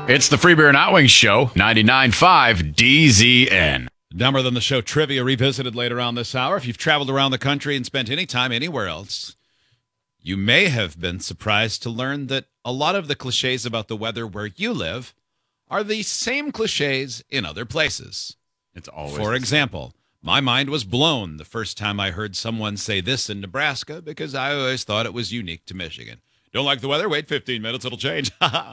It's the Free Beer and Hot Wings Show, 99.5 DZN. Dumber Than the Show trivia revisited later on this hour. If you've traveled around the country and spent any time anywhere else, you may have been surprised to learn that a lot of the cliches about the weather where you live are the same cliches in other places. It's always. For example, my mind was blown the first time I heard someone say this in Nebraska because I always thought it was unique to Michigan. Don't like the weather? Wait 15 minutes, it'll change.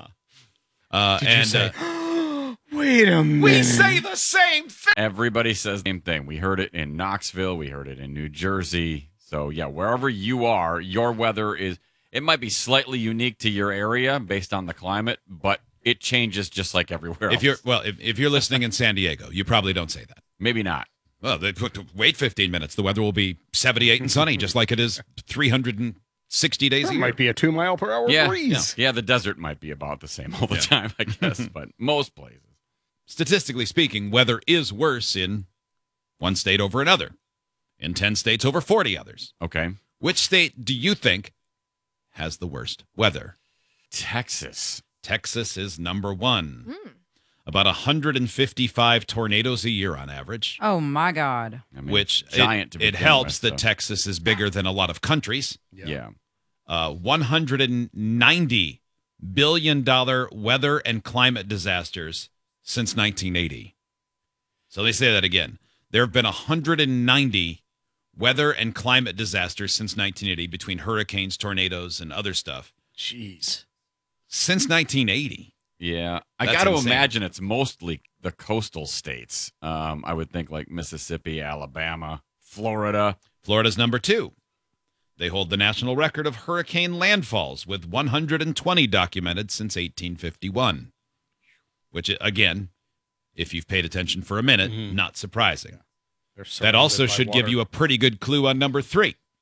Wait a minute. We say the same thing. Everybody says the same thing. We heard it in Knoxville. We heard it in New Jersey. So, yeah, wherever you are, your weather it might be slightly unique to your area based on the climate, but it changes just like everywhere else. If you're listening in San Diego, you probably don't say that. Maybe not. Well, wait 15 minutes. The weather will be 78 and sunny, just like it is 360 days a That year. might be a 2-mile-per-hour breeze. Yeah, the desert might be about the same all the time, I guess, but most places. Statistically speaking, weather is worse in one state over another, in 10 states over 40 others. Okay. Which state do you think has the worst weather? Texas. Texas is number one. About 155 tornadoes a year on average. Oh, my God. I mean, Which giant it helps that Texas is bigger than a lot of countries. Yeah. $190 billion weather and climate disasters since 1980. So they say that again. There have been 190 weather and climate disasters since 1980 between hurricanes, tornadoes, and other stuff. Jeez. Since 1980. Yeah. I That's got to insane. imagine it's mostly the coastal states. I would think like Mississippi, Alabama, Florida. Florida's number two. They hold the national record of hurricane landfalls with 120 documented since 1851. Which, again, if you've paid attention for a minute, not surprising. That also should give you a pretty good clue on number three.